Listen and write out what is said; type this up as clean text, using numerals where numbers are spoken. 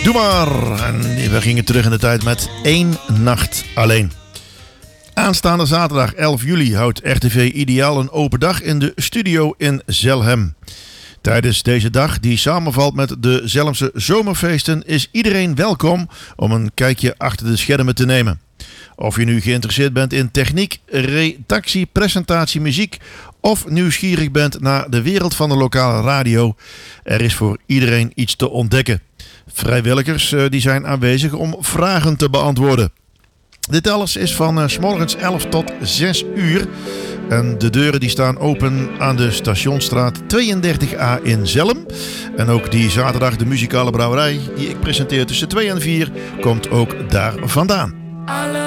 Doe maar. En we gingen terug in de tijd met 1 nacht alleen. Aanstaande zaterdag 11 juli houdt RTV Ideaal een open dag in de studio in Zelhem. Tijdens deze dag, die samenvalt met de Zelhemse zomerfeesten, is iedereen welkom om een kijkje achter de schermen te nemen. Of je nu geïnteresseerd bent in techniek, redactie, presentatie, muziek of nieuwsgierig bent naar de wereld van de lokale radio, er is voor iedereen iets te ontdekken. Vrijwilligers die zijn aanwezig om vragen te beantwoorden. Dit alles is van 's morgens 11 tot 6 uur. En de deuren die staan open aan de Stationsstraat 32A in Zelhem. En ook die zaterdag de muzikale brouwerij die ik presenteer tussen 2 en 4 komt ook daar vandaan.